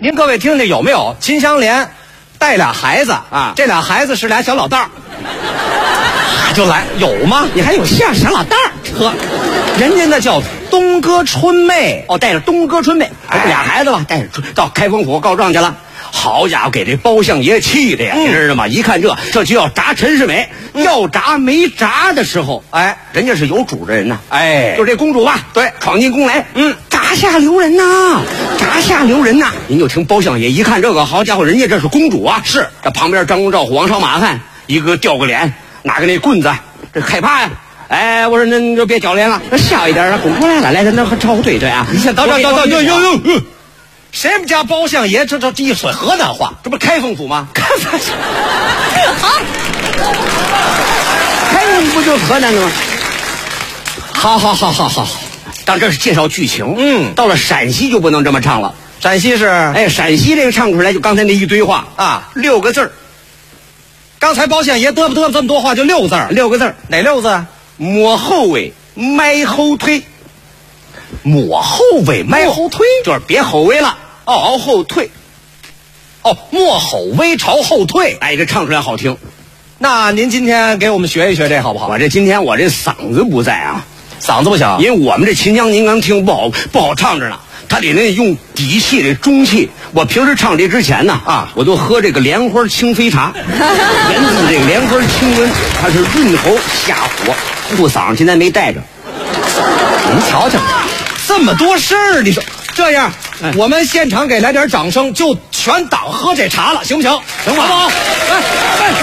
您各位听听有没有？秦香莲带俩孩子啊，这俩孩子是俩小老道儿，就来有吗？ 你还有像小老道儿？ 呵，人家那叫东哥春妹哦，带着东哥春妹，俩孩子吧，带着到开封府告状去了。好家伙，给这包相爷气的呀，你知道吗？一看这就要铡陈世美，要铡没铡的时候，人家是有主的人呐，就这公主吧， 对， 闯进宫来，铡下留人呐，铡下留人呐！您就听包相爷一看这个，好家伙，人家这是公主啊， 是这旁边张公赵虎王朝马汉一个掉个脸，拿个那棍子，这害怕呀。我说那就别较脸了，小一点了，公主来了，来，咱招呼对啊！ 你先等，谁们家包相爷这一嘴河南话？ 这不开封府吗？ 开封不就是河南的吗？ 好， 当这是介绍剧情。到了陕西就不能这么唱了。 陕西是陕西这个唱出来就刚才那一堆话啊 ，6个字儿。 刚才包相爷嘚啵这么多话就6字儿 ，6个字儿， 哪6字啊？ 抹后尾，迈后退。 抹后尾，迈后退， 就是别后尾了，朝后退。 莫吼微朝后退。 这唱出来好听。 那您今天给我们学一学这好不好？ 今天我这嗓子不在啊， 嗓子不行， 因为我们这秦腔您刚听不好唱着呢，他得那用底气的中气。我平时唱这之前呢我都喝这个莲花清飞茶，源自这个莲花清瘟，它是润喉下火护嗓，现在没带着。 您瞧瞧，这么多事儿，你说这样，我们现场给来点掌声，就全党喝这茶了，行不行？行吧，好不好？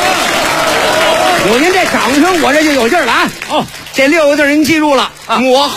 有您这掌声，我这就有劲儿了啊！这6个字您记住了，抹后